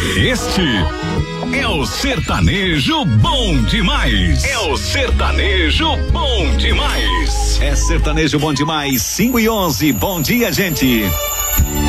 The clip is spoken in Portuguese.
Este é o Sertanejo Bom Demais. É o Sertanejo Bom Demais. É Sertanejo Bom Demais, 5:11. Bom dia, gente.